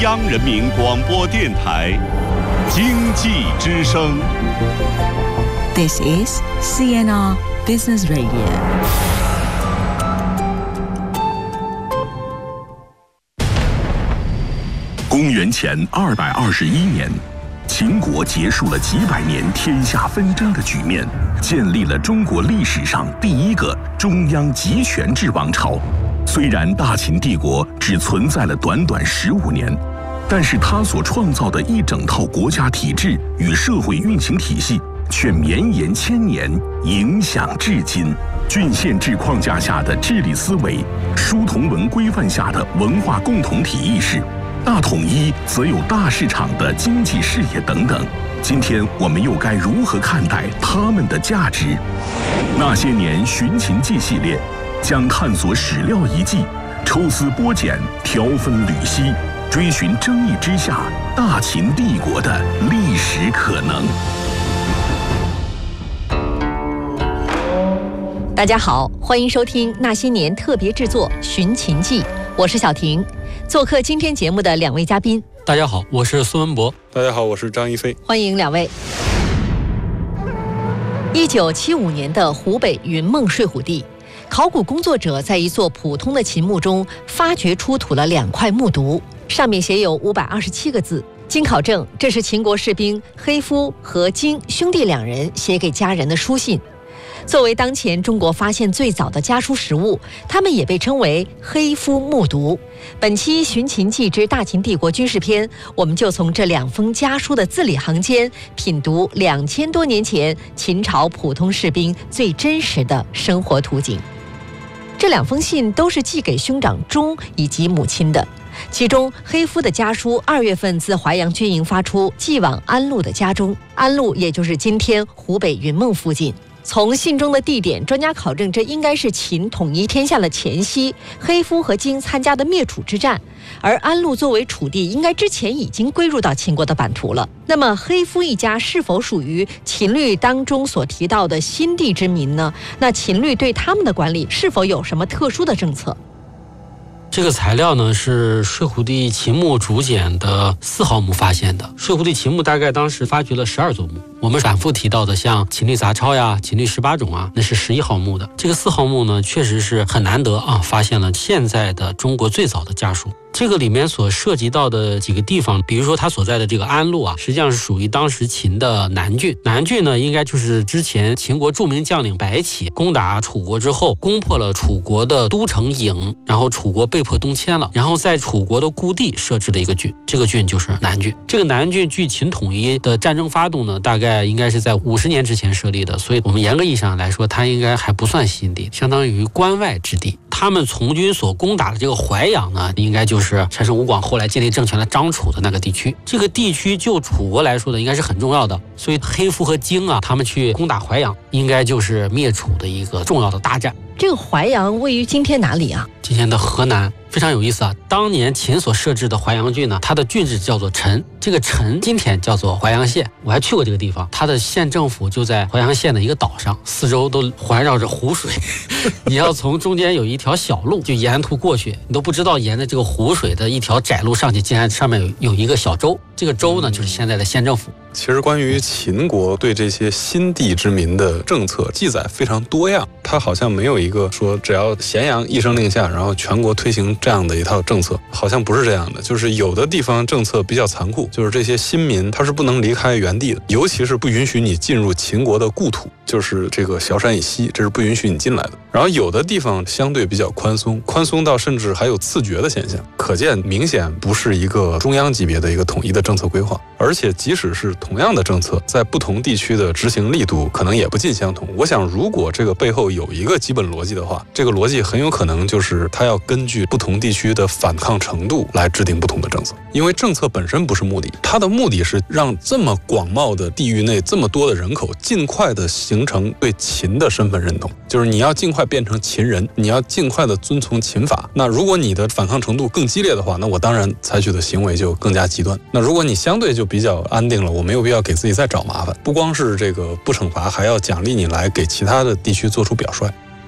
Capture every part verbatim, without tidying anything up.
央人民广播电台经济之声。 This is C N R Business Radio。 公元前二百二十一年，秦国结束了几百年天下纷争的局面，建立了中国历史上第一个中央集权制王朝。虽然大秦帝国只存在了短短十五年，但是他所创造的一整套国家体制与社会运行体系却绵延千年，影响至今。郡县制框架下的治理思维，书同文规范下的文化共同体意识，大统一则有大市场的经济视野等等。今天我们又该如何看待他们的价值？那些年寻秦记系列将探索史料遗迹，抽丝剥茧，条分缕析，追寻争议之下大秦帝国的历史可能。 大家好，欢迎收听那些年特别制作《寻秦记》，我是小婷。做客今天节目的两位嘉宾， 大家好，我是苏文博。 大家好，我是张一飞。 欢迎两位。一九七五年的湖北云梦睡虎地，考古工作者在一座普通的秦墓中发掘出土了两块木牍，上面写有五百二十七个字。经考证，这是秦国士兵黑夫和荆兄弟两人写给家人的书信。作为当前中国发现最早的家书实物，它们也被称为黑夫木牍。本期《寻秦记之大秦帝国军事篇》，我们就从这两封家书的字里行间品读两千多年前秦朝普通士兵最真实的生活图景。这两封信都是寄给兄长钟以及母亲的。其中黑夫的家书二月份自淮阳军营发出，寄往安陆的家中，安陆也就是今天湖北云梦附近。从信中的地点，专家考证这应该是秦统一天下的前夕，黑夫和荆参加的灭楚之战，而安陆作为楚地，应该之前已经归入到秦国的版图了。那么黑夫一家是否属于秦律当中所提到的新地之民呢？那秦律对他们的管理是否有什么特殊的政策？ 这个材料呢是睡虎地秦墓竹简的四号墓发现的。睡虎地秦墓大概当时发掘了十二座墓，我们反复提到的像秦律杂抄呀、秦律十八种啊，那是十一号墓的。这个四号墓呢，确实是很难得啊，发现了现在的中国最早的家书。这个里面所涉及到的几个地方，比如说它所在的这个安陆啊，实际上是属于当时秦的南郡。南郡呢，应该就是之前秦国著名将领白起攻打楚国之后，攻破了楚国的都城郢，然后楚国被迫东迁了，然后在楚国的故地设置了一个郡，这个郡就是南郡。这个南郡距秦统一的战争发动呢，大概应该是在五十年之前设立的，所以我们严格意义上来说，它应该还不算新地，相当于关外之地。他们从军所攻打的这个淮阳呢，应该就是陈胜吴广后来建立政权的张楚的那个地区。这个地区就楚国来说呢，应该是很重要的，所以黑夫和荆啊，他们去攻打淮阳，应该就是灭楚的一个重要的大战。 这个淮阳位于今天哪里啊？ 今天的河南。非常有意思啊！当年秦所设置的淮阳郡呢，它的郡治叫做陈，这个陈今天叫做淮阳县。我还去过这个地方，它的县政府就在淮阳县的一个岛上，四周都环绕着湖水。你要从中间有一条小路，就沿途过去，你都不知道沿着这个湖水的一条窄路上去，竟然上面有有一个小州。这个州呢，就是现在的县政府。 其实关于秦国对这些新地之民的政策记载非常多样，它好像没有一个说只要咸阳一声令下，然后全国推行这样的一套政策，好像不是这样的。就是有的地方政策比较残酷，就是这些新民他是不能离开原地的，尤其是不允许你进入秦国的故土，就是这个崤山以西，这是不允许你进来的。然后有的地方相对比较宽松，宽松到甚至还有赐爵的现象，可见明显不是一个中央级别的一个统一的政策规划。而且即使是同样的政策，在不同地区的执行力度可能也不尽相同。我想如果这个背后有一个基本逻辑的话，这个逻辑很有可能就是它要根据不同地区的反抗程度来制定不同的政策。因为政策本身不是目的，它的目的是让这么广袤的地域内这么多的人口尽快的形成对秦的身份认同，就是你要尽快变成秦人，你要尽快的遵从秦法。那如果你的反抗程度更激烈的话，那我当然采取的行为就更加极端。那如果你相对就比较安定了，我没有必要给自己再找麻烦，不光是这个不惩罚，还要奖励你来给其他的地区做出表率。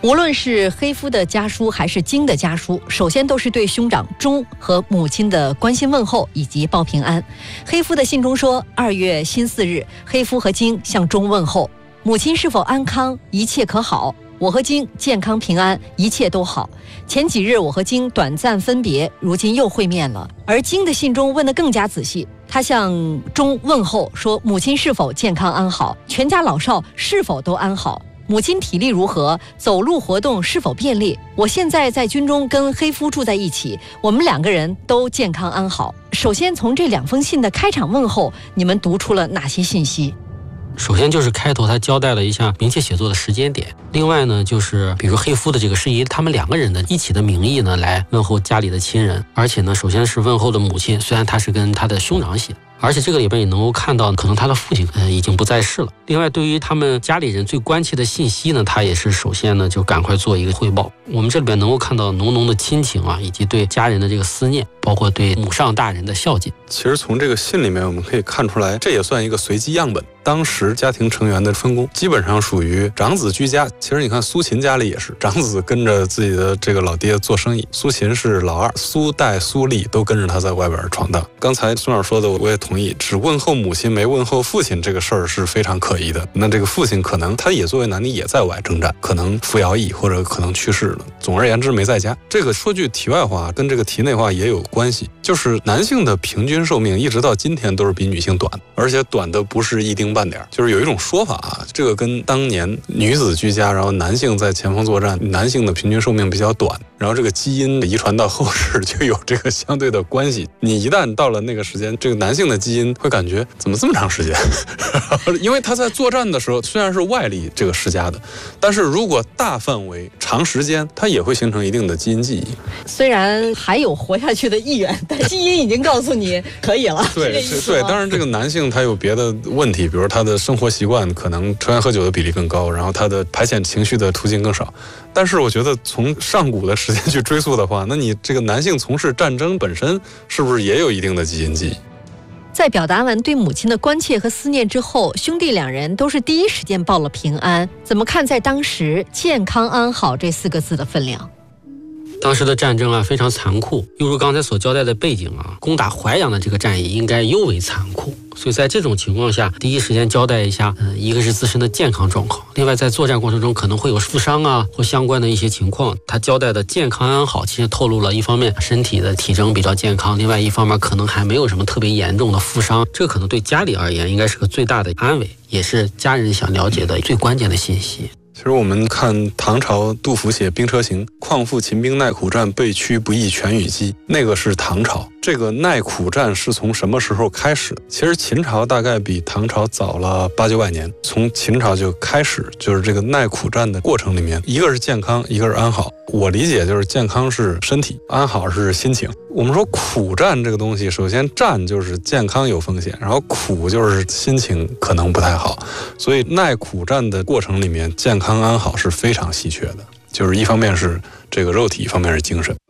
无论是黑夫的家书还是金的家书，首先都是对兄长钟和母亲的关心问候以及报平安。黑夫的信中说，二月辛巳日，黑夫和金向钟问候，母亲是否安康，一切可好？我和金健康平安，一切都好。前几日我和金短暂分别，如今又会面了。而金的信中问得更加仔细，他向钟问候说，母亲是否健康安好，全家老少是否都安好，母亲体力如何，走路活动是否便利。我现在在军中跟黑夫住在一起，我们两个人都健康安好。首先从这两封信的开场问候，你们读出了哪些信息？ 首先就是开头他交代了一下明确写作的时间点，另外呢就是比如黑夫的这个是以他们两个人的一起的名义呢来问候家里的亲人，而且呢首先是问候的母亲，虽然他是跟他的兄长写，而且这个里边也能够看到可能他的父亲呃已经不在世了。另外对于他们家里人最关切的信息呢，他也是首先呢就赶快做一个汇报。我们这里边能够看到浓浓的亲情啊，以及对家人的这个思念，包括对母上大人的孝敬。 其实从这个信里面我们可以看出来，这也算一个随机样本。当时家庭成员的分工基本上属于长子居家。其实你看苏秦家里也是，长子跟着自己的这个老爹做生意，苏秦是老二，苏代、苏厉都跟着他在外边闯荡。刚才孙老师说的我也同意，只问候母亲没问候父亲这个事儿是非常可疑的。那这个父亲可能他也作为男丁也在外征战，可能服徭役或者可能去世了，总而言之没在家。这个说句题外话，跟这个题内话也有关系，就是男性的平均寿命一直到今天都是比女性短，而且短的不是一丁半点。就是有一种说法啊，这个跟当年女子居家，然后男性在前方作战，男性的平均寿命比较短，然后这个基因遗传到后世就有这个相对的关系。你一旦到了那个时间，这个男性的基因会感觉怎么这么长时间因为他在作战的时候虽然是外力这个施加的，但是如果大范围长时间，它也会形成一定的基因记忆。 虽然还有活下去的意愿，但基因已经告诉你可以了。 对对，当然这个男性他有别的问题，比如他的生活习惯可能抽烟喝酒的比例更高，然后他的排遣情绪的途径更少。但是我觉得从上古的时间去追溯的话，那你这个男性从事战争本身是不是也有一定的基因记忆？ 在表达完对母亲的关切和思念之后，兄弟两人都是第一时间报了平安。怎么看在当时健康安好这四个字的分量？ 当时的战争啊非常残酷，又如刚才所交代的背景啊，攻打淮阳的这个战役应该尤为残酷。所以在这种情况下，第一时间交代一下，呃，一个是自身的健康状况，另外在作战过程中可能会有负伤啊或相关的一些情况。他交代的健康安好，其实透露了一方面身体的体征比较健康，另外一方面可能还没有什么特别严重的负伤。这可能对家里而言应该是个最大的安慰，也是家人想了解的最关键的信息。 其实我们看唐朝杜甫写《兵车行》，况复秦兵耐苦战，被驱不亦全与击，那个是唐朝。这个耐苦战是从什么时候开始？其实秦朝大概比唐朝早了八九百年，从秦朝就开始，就是这个耐苦战的过程里面，一个是健康，一个是安好。我理解就是健康是身体，安好是心情。我们说苦战这个东西，首先战就是健康有风险，然后苦就是心情可能不太好，所以耐苦战的过程里面，健康安好是非常稀缺的，就是一方面是这个肉体，一方面是精神。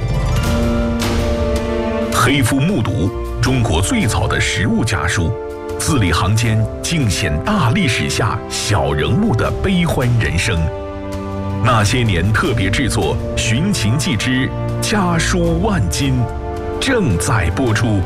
黑夫目睹中国最早的实物家书，字里行间尽显大历史下小人物的悲欢人生。那些年特别制作《寻秦记之家书万金》正在播出。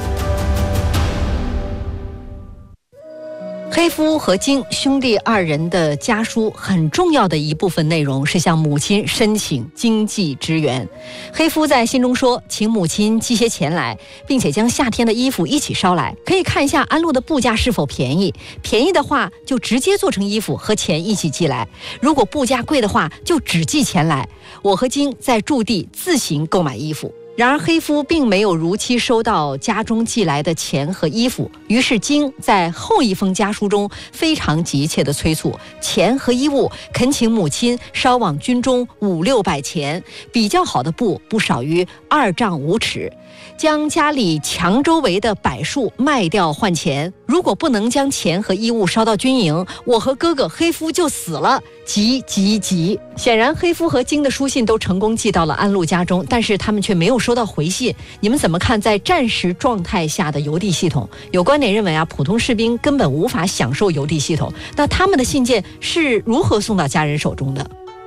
黑夫和金兄弟二人的家书很重要的一部分内容是向母亲申请经济支援。黑夫在信中说，请母亲寄些钱来，并且将夏天的衣服一起捎来，可以看一下安陆的布价是否便宜，便宜的话就直接做成衣服和钱一起寄来，如果布价贵的话就只寄钱来，我和金在驻地自行购买衣服。然而黑夫并没有如期收到家中寄来的钱和衣服，于是金在后一封家书中非常急切地催促钱和衣物，恳请母亲捎往军中五六百钱，比较好的布不少于二丈五尺，将家里墙周围的柏树卖掉换钱，如果不能将钱和衣物捎到军营，我和哥哥黑夫就死了，急急急。显然黑夫和金的书信都成功寄到了安陆家中，但是他们却没有收到回信。你们怎么看在战时状态下的邮递系统？有观点认为啊，普通士兵根本无法享受邮递系统，那他们的信件是如何送到家人手中的？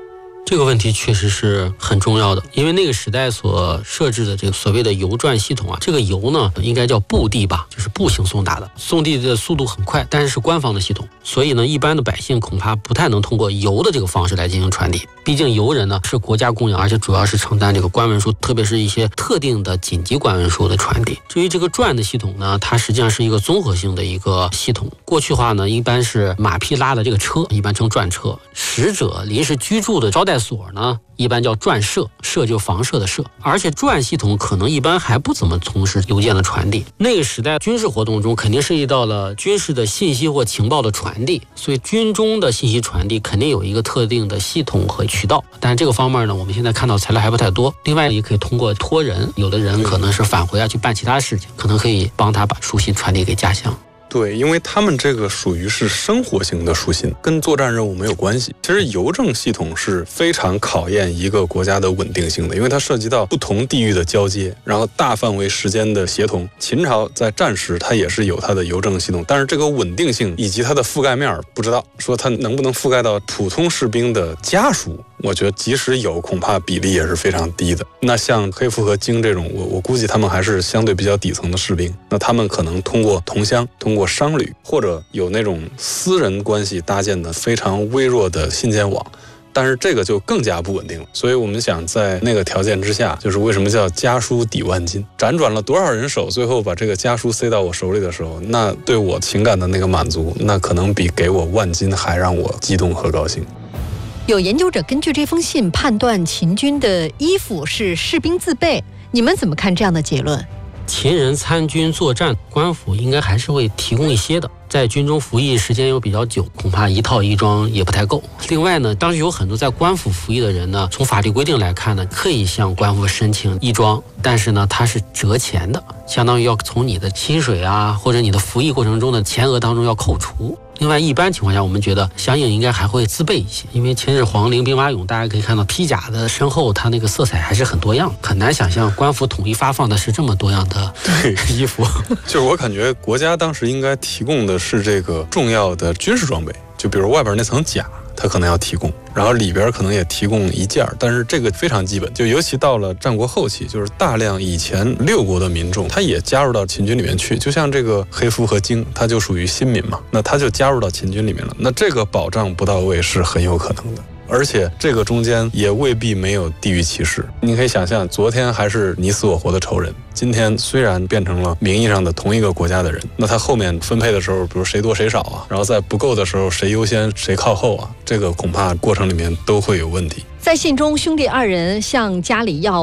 这个问题确实是很重要的，因为那个时代所设置的这个所谓的邮传系统啊，这个邮呢应该叫步递吧，就是步行送达的，送递的速度很快，但是是官方的系统，所以呢，一般的百姓恐怕不太能通过邮的这个方式来进行传递。毕竟邮人呢是国家供养，而且主要是承担这个官文书，特别是一些特定的紧急官文书的传递。至于这个传的系统呢，它实际上是一个综合性的一个系统。过去话呢，一般是马匹拉的这个车，一般称传车；使者临时居住的招待所呢，一般叫传舍，舍就房舍的舍。而且传系统可能一般还不怎么从事邮件的传递。那个时代军事活动中肯定涉及到了军事的信息或情报的传递，所以军中的信息传递肯定有一个特定的系统和渠道。但是这个方面呢，我们现在看到材料还不太多。另外也可以通过托人，有的人可能是返回啊去办其他事情，可能可以帮他把书信传递给家乡。 对，因为他们这个属于是生活型的书信，跟作战任务没有关系。其实邮政系统是非常考验一个国家的稳定性的，因为它涉及到不同地域的交接，然后大范围时间的协同。秦朝在战时它也是有它的邮政系统，但是这个稳定性以及它的覆盖面不知道，说它能不能覆盖到普通士兵的家属，我觉得即使有，恐怕比例也是非常低的。那像黑夫和京这种，我我估计他们还是相对比较底层的士兵，那他们可能通过同乡，通过商旅，或者有那种私人关系搭建的非常微弱的信件网，但是这个就更加不稳定了。所以我们想在那个条件之下，就是为什么叫家书抵万金，辗转了多少人手，最后把这个家书塞到我手里的时候，那对我情感的那个满足，那可能比给我万金还让我激动和高兴。 有研究者根据这封信判断秦军的衣服是士兵自备，你们怎么看这样的结论？ 秦人参军作战，官府应该还是会提供一些的。在军中服役时间又比较久，恐怕一套衣装也不太够。另外呢，当时有很多在官府服役的人呢，从法律规定来看呢，可以向官府申请衣装，但是呢，它是折钱的，相当于要从你的薪水啊，或者你的服役过程中的钱额当中要扣除。另外，一般情况下，我们觉得相应应该还会自备一些，因为秦始皇领兵马俑，大家可以看到披甲的身后，它那个色彩还是很多样，很难想象官府统一发放的是这么多样的衣服。 就是我感觉国家当时应该提供的是这个重要的军事装备，就比如外边那层甲，它可能要提供，然后里边可能也提供一件，但是这个非常基本。就尤其到了战国后期，就是大量以前六国的民众，他也加入到秦军里面去。就像这个黑夫和京，他就属于新民嘛，那他就加入到秦军里面了。那这个保障不到位是很有可能的。而且这个中间也未必没有地域歧视。你可以想象，昨天还是你死我活的仇人，今天虽然变成了名义上的同一个国家的人，那他后面分配的时候，比如谁多谁少啊，然后在不够的时候谁优先谁靠后啊，这个恐怕过程里面都会有问题。 在信中，兄弟二人向家里要